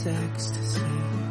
ecstasy.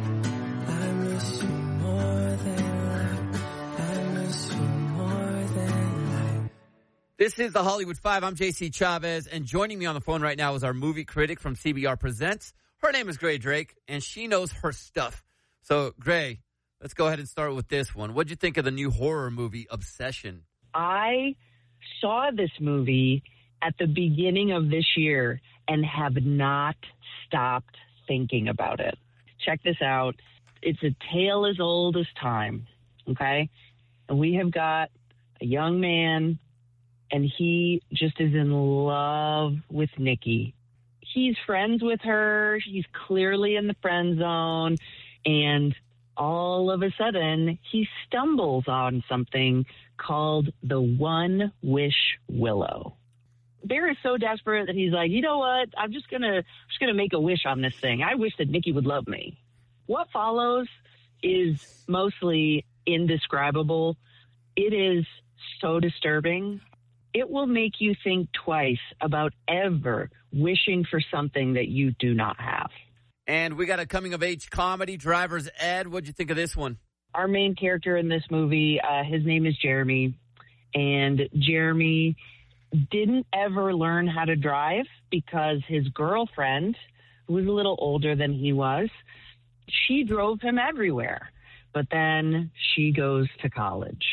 I miss you more than life. I miss you more than life. This is the Hollywood Five. I'm JC Chavez, and joining me on the phone right now is our movie critic from CBR Presents. Her name is Gray Drake, and she knows her stuff. So, Gray, let's go ahead and start with this one. What'd you think of the new horror movie, Obsession? I saw this movie at the beginning of this year and have not stopped thinking about it. Check this out. It's a tale as old as time, okay? And we have got a young man, and he just is in love with Nikki. He's friends with her. He's clearly in the friend zone. And all of a sudden, he stumbles on something called the One Wish Willow. Bear is so desperate that he's like, you know what? I'm just gonna make a wish on this thing. I wish that Nikki would love me. What follows is mostly indescribable. It is so disturbing. It will make you think twice about ever wishing for something that you do not have. And we got a coming-of-age comedy, Driver's Ed. What'd you think of this one? Our main character in this movie, his name is Jeremy. And Jeremy didn't ever learn how to drive because his girlfriend, who was a little older than he was, she drove him everywhere. But then she goes to college.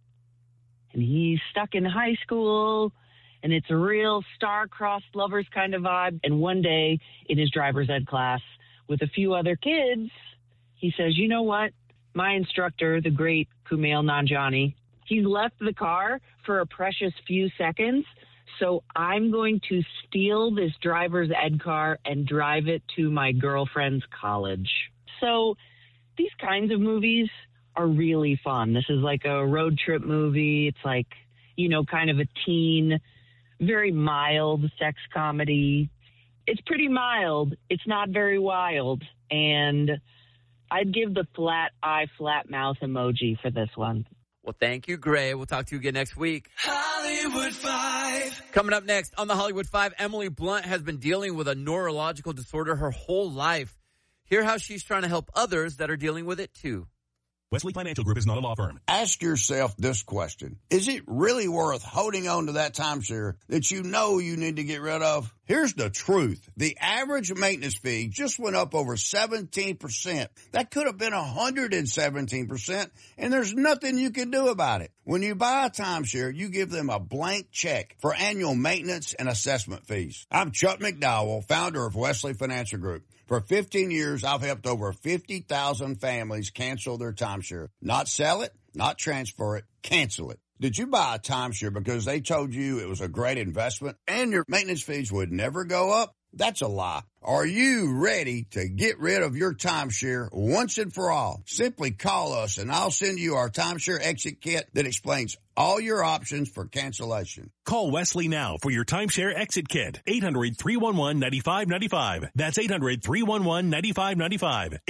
And he's stuck in high school, and it's a real star-crossed lovers kind of vibe. And one day in his driver's ed class with a few other kids, he says, you know what? My instructor, the great Kumail Nanjiani, he's left the car for a precious few seconds, so I'm going to steal this driver's ed car and drive it to my girlfriend's college. So these kinds of movies are really fun. This is like a road trip movie. It's like, you know, kind of a teen, very mild sex comedy. It's pretty mild. It's not very wild. And I'd give the flat eye, flat mouth emoji for this one. Well, thank you, Gray. We'll talk to you again next week. Hollywood Five. Coming up next on the Hollywood Five, Emily Blunt has been dealing with a neurological disorder her whole life. Hear how she's trying to help others that are dealing with it, too. Wesley Financial Group is not a law firm. Ask yourself this question. Is it really worth holding on to that timeshare that you know you need to get rid of? Here's the truth. The average maintenance fee just went up over 17%. That could have been 117%, and there's nothing you can do about it. When you buy a timeshare, you give them a blank check for annual maintenance and assessment fees. I'm Chuck McDowell, founder of Wesley Financial Group. For 15 years, I've helped over 50,000 families cancel their timeshare. Not sell it, not transfer it, cancel it. Did you buy a timeshare because they told you it was a great investment and your maintenance fees would never go up? That's a lie. Are you ready to get rid of your timeshare once and for all? Simply call us and I'll send you our timeshare exit kit that explains all your options for cancellation. Call Wesley now for your timeshare exit kit. 800-311-9595. That's 800-311-9595.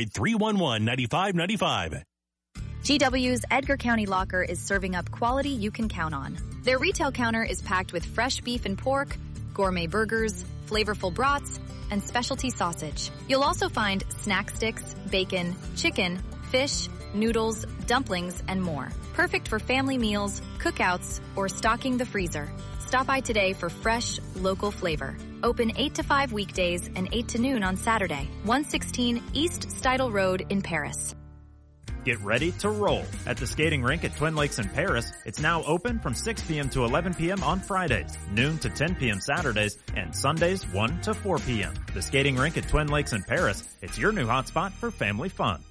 800-311-9595. GW's Edgar County Locker is serving up quality you can count on. Their retail counter is packed with fresh beef and pork, gourmet burgers, flavorful brats, and specialty sausage. You'll also find snack sticks, bacon, chicken, fish, noodles, dumplings, and more. Perfect for family meals, cookouts, or stocking the freezer. Stop by today for fresh, local flavor. Open 8 to 5 weekdays and 8 to noon on Saturday. 116 East Stidle Road in Paris. Get ready to roll. At the skating rink at Twin Lakes in Paris, it's now open from 6 p.m. to 11 p.m. on Fridays, noon to 10 p.m. Saturdays, and Sundays 1 to 4 p.m. The skating rink at Twin Lakes in Paris, it's your new hotspot for family fun.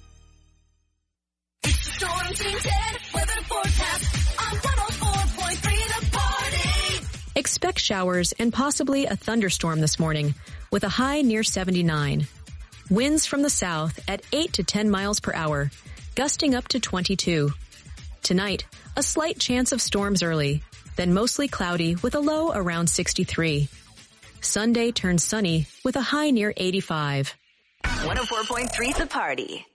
It's the Storm Team 10 weather forecast on 104.3 The Party. Expect showers and possibly a thunderstorm this morning with a high near 79. Winds from the south at 8 to 10 miles per hour. Gusting up to 22. Tonight, a slight chance of storms early, then mostly cloudy with a low around 63. Sunday turns sunny with a high near 85. 104.3 The Party.